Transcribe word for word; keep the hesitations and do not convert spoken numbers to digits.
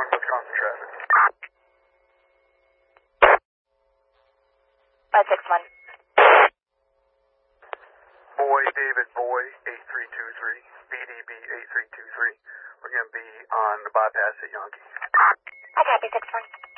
Wisconsin traffic. five six one. Boy, David Boy, eight three two three, B D B eight three two three. We're going to be on the bypass at Yankee. I copy six one.